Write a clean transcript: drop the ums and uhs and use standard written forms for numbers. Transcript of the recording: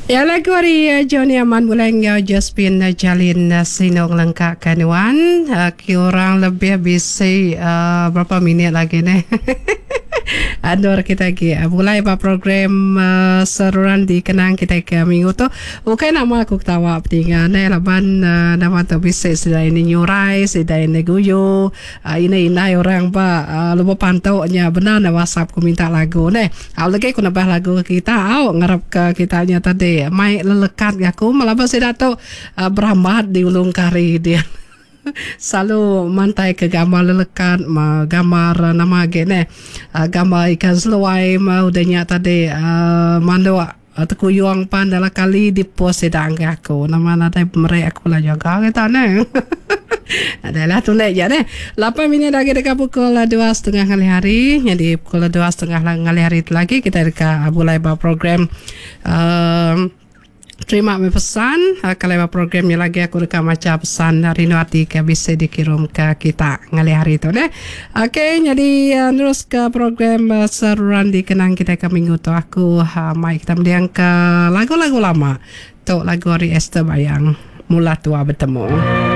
Ya lagu hari Johnny Aman Muleng Jospin Jalin Sinong lengkap kanuan kurang lebih bisa berapa minit lagi nih. Ador kita lagi mulai program seruan di kenang kita ke minggu tu bukan nama aku ketawa pentingan laban nama tu bisa sudah ini nyurai sudah ini guyu ini orang lupa pantaunya benar na WhatsApp ku minta lagu nih lagi aku nambah lagu kita ngarap ke kitanya tadi mai lelekat aku malah saya datuk berhambat di ulung kari dia selalu mantai ke gambar lelekat gambar nama gene gambar ikan seluai udahnya tadi mandua atau yuang pandala kali di post sedang aku nama nanti mereka aku lah jaga kita nih adalah tu nek ya nih 8 minit lagi dekat pukul 2:30 kali hari jadi pukul 2:30 kali hari itu lagi kita dekat mulai program terima pesan kalau programnya lagi aku dekat macam pesan dari Nuati ke bisa dikirim ke kita ngali hari itu deh. Okey, jadi terus ke program seruan dikenang kita ke minggu tu aku mai kita melihat ke lagu-lagu lama tu lagu dari Esther Bayang Mula Tua Bertemu.